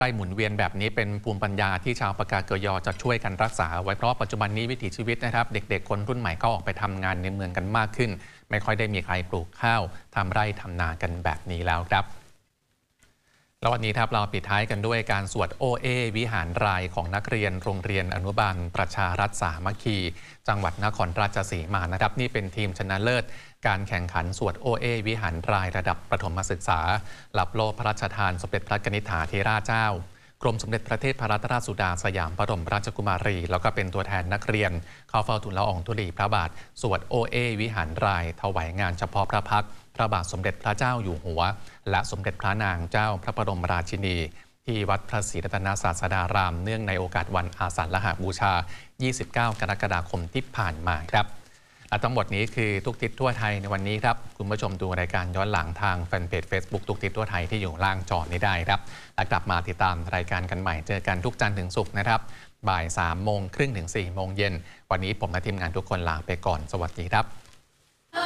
ได้หมุนเวียนแบบนี้เป็นภูมิปัญญาที่ชาวปากาเกยอจะช่วยกันรักษาไว้เพราะปัจจุบันนี้วิถีชีวิตนะครับเด็กๆคนรุ่นใหม่ก็ออกไปทำงานในเมืองกันมากขึ้นไม่ค่อยได้มีใครปลูกข้าวทำไร่ทำนากันแบบนี้แล้วครับแล้ววันนี้ครับเราปิดท้ายกันด้วยการสวดโอเอวิหารรายของนักเรียนโรงเรียนอนุบาลประชารัฐสามัคคีจังหวัดนครราชสีมานะครับนี่เป็นทีมชนะเลิศการแข่งขันสวดโอเอวิหารรายระดับประถมศึกษารับโล่พระราชทานสมเด็จพระนิธิถาธิราชเจ้ากรมสมเด็จพระเทพรัตนราชสุดาสยามบรมราชกุมารีแล้วก็เป็นตัวแทนนักเรียนเข้าเฝ้าทูลละอองธุลีพระบาทสวดโอเอวิหารรายถวายงานเฉพาะพระพักตร์พระบาทสมเด็จพระเจ้าอยู่หัวและสมเด็จพระนางเจ้าพระบรมราชินีที่วัดพระศรีรัตนศาสดารามเนื่องในโอกาสวันอาสาฬหบูชา 29 กรกฎาคมที่ผ่านมาครับและทั้งหมดนี้คือทุกทิศทั่วไทยในวันนี้ครับคุณผู้ชมดูรายการย้อนหลังทางแฟนเพจ Facebook ทุกทิศทั่วไทยที่อยู่ล่างจอนี้ได้ครับและกลับมาติดตามรายการกันใหม่เจอกันทุกจันทร์ถึงศุกร์นะครับบ่าย 3 โมงครึ่งถึง 4 โมงเย็นวันนี้ผมและทีมงานทุกคนลาไปก่อนสวัสดีครับ